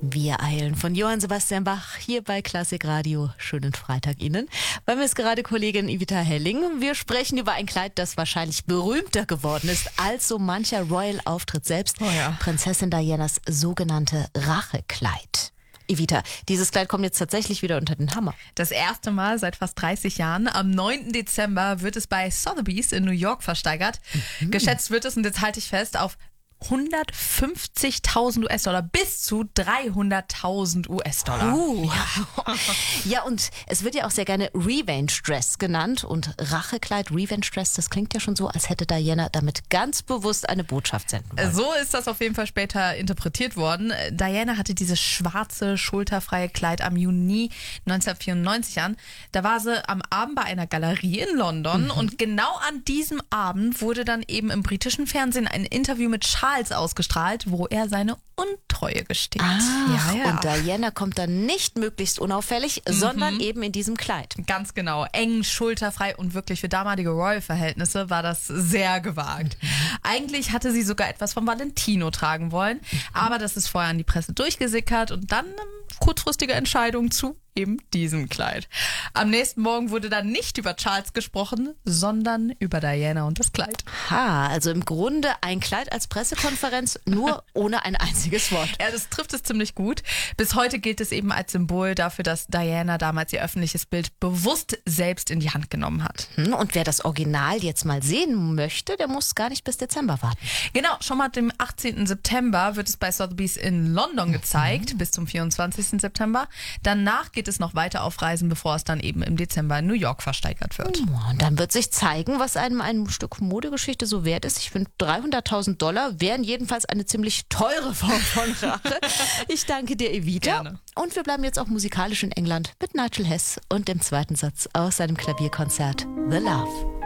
Wir eilen von Johann Sebastian Bach hier bei Klassik Radio. Schönen Freitag Ihnen. Bei mir ist gerade Kollegin Evita Helling. Wir sprechen über ein Kleid, das wahrscheinlich berühmter geworden ist als so mancher Royal-Auftritt selbst. Oh ja. Prinzessin Dianas sogenannte Rachekleid. Evita, dieses Kleid kommt jetzt tatsächlich wieder unter den Hammer. Das erste Mal seit fast 30 Jahren. Am 9. Dezember wird es bei Sotheby's in New York versteigert. Geschätzt wird es, und jetzt halte ich fest, auf 150.000 US-Dollar bis zu 300.000 US-Dollar. Ja, und es wird ja auch sehr gerne Revenge Dress genannt. Und Rachekleid, Revenge Dress, das klingt ja schon so, als hätte Diana damit ganz bewusst eine Botschaft senden wollen. So ist das auf jeden Fall später interpretiert worden. Diana hatte dieses schwarze, schulterfreie Kleid am Juni 1994 an. Da war sie am Abend bei einer Galerie in London und genau an diesem Abend wurde dann eben im britischen Fernsehen ein Interview mit Charles ausgestrahlt, wo er seine Untreue gesteht. Und Diana kommt dann nicht möglichst unauffällig, sondern eben in diesem Kleid. Ganz genau. Eng, schulterfrei und wirklich für damalige Royal-Verhältnisse war das sehr gewagt. Eigentlich hatte sie sogar etwas von Valentino tragen wollen, aber das ist vorher an die Presse durchgesickert und dann eine kurzfristige Entscheidung zu eben diesem Kleid. Am nächsten Morgen wurde dann nicht über Charles gesprochen, sondern über Diana und das Kleid. Also im Grunde ein Kleid als Pressekonferenz, nur ohne ein einziges Wort. Ja, das trifft es ziemlich gut. Bis heute gilt es eben als Symbol dafür, dass Diana damals ihr öffentliches Bild bewusst selbst in die Hand genommen hat. Und wer das Original jetzt mal sehen möchte, der muss gar nicht bis Dezember warten. Genau, schon mal dem 18. September wird es bei Sotheby's in London gezeigt, bis zum 24. September. Danach geht es noch weiter auf Reisen, bevor es dann eben im Dezember in New York versteigert wird. Und dann wird sich zeigen, was einem ein Stück Modegeschichte so wert ist. Ich finde, 300.000 Dollar wären jedenfalls eine ziemlich teure Form von Rache. Ich danke dir, Evita. Gerne. Und wir bleiben jetzt auch musikalisch in England mit Nigel Hess und dem zweiten Satz aus seinem Klavierkonzert The Love.